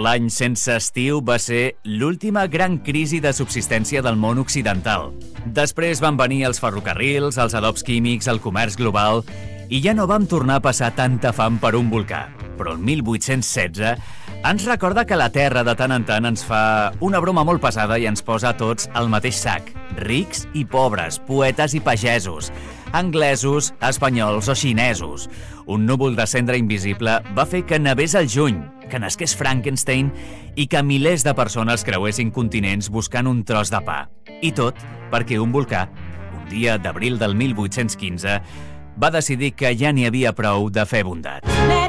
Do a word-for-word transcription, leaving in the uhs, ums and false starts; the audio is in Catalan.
l'any sense estiu va ser l'última gran crisi de subsistència del món occidental. Després van venir els ferrocarrils, els adobs químics, el comerç global, i ja no vam tornar a passar tanta fam per un volcà. Però el mil vuit-cents setze ens recorda que la Terra de tant en tant ens fa una broma molt pesada i ens posa a tots al mateix sac. Rics i pobres, poetes i pagesos, anglesos, espanyols o xinesos. Un núvol de cendra invisible va fer que nevés al juny, que nasqués Frankenstein i que milers de persones creuessin continents buscant un tros de pa. I tot perquè un volcà, un dia d'abril del mil vuit-cents quinze, va decidir que ja n'hi havia prou de fer bondat.